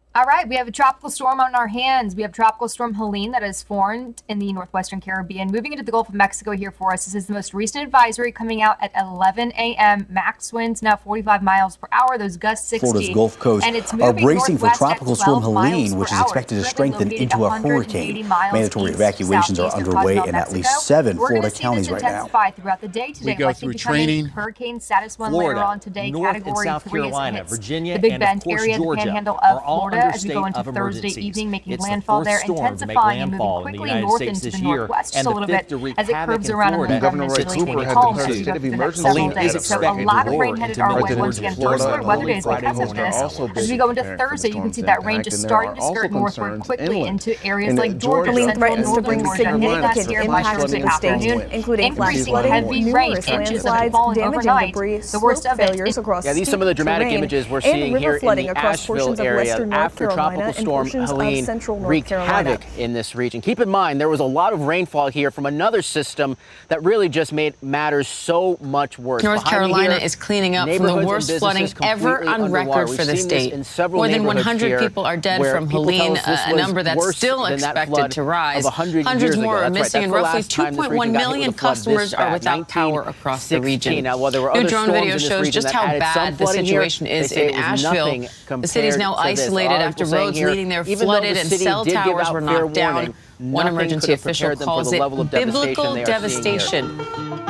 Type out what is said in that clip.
All right, we have a tropical storm on our hands. We have Tropical Storm Helene that has formed in the northwestern Caribbean, moving into the Gulf of Mexico here for us. This is the most recent advisory coming out at 11 a.m. Max winds now 45 miles per hour. Those gusts 60. Florida's Gulf Coast and it's are bracing for Tropical Storm Helene, which is hour. expected to strengthen into a hurricane. Mandatory evacuations are underway in at least 7 Florida counties right now. Throughout the day today. We go through training. Hurricane status 1 Florida, later on today. North Category and South 3 Carolina, hits Virginia, the Big and Bend of course area, the Georgia panhandle are of all Florida under as we go state into of Thursday emergencies. evening, making It's landfall the there, first storm to make intensifying and moving landfall in the quickly United north States into the this year, northwest just and a the little fifth bit to wreak as it havoc curves in around Florida. and Governor Roy eventually Cooper had calms declared as a we state go of through the next emergency couple Helene of is days. So a expected lot to of roar rain headed into our way mid-Atlantic once again. Florida First alert weather early days Friday because of morning. this. Also As we go into preparing for the Thursday, you can storm's see that rain impact, just and there starting are to also skirt northward concerns quickly inland. into areas In like Georgia, Georgia, central threatens to northern bring Georgia, and significant here by impacts Thursday to the state, afternoon, including flash increasing flooding, heavy rain, numerous inches of it landslides, falling damaging overnight. debris, The slope worst of it failures across Yeah, these are some of the dramatic terrain, images we're and seeing river here in flooding the across portions Asheville of area western North after Carolina Tropical and Storm portions Helene of central North wreaked Carolina. havoc in this region. Keep in mind, there was a lot of rainfall here from another system that really just made matters so much worse. North Behind me Carolina here, is cleaning up from the neighborhoods and worst flooding businesses ever completely on underwater. record We've for the seen this state. in several More than neighborhoods 100 here people are dead where from people tell Helene, us this a was number that's worse still than that expected flood to rise. of 100 Hundreds years ago. more are That's right. missing, and That's the roughly last time this 2.1 region got hit million with a flood this customers are bad, without power across the 1916. region. Now, while there were New other drone storms video in this shows region just that how added some bad the flooding here, situation they is say in it was Asheville. nothing The city is now compared to this. isolated Article after saying roads here, leading there even though flooded the and city cell did give towers out were fair knocked down. warning, One nothing emergency could have official prepared them for calls the it level of devastation biblical they are seeing here. devastation.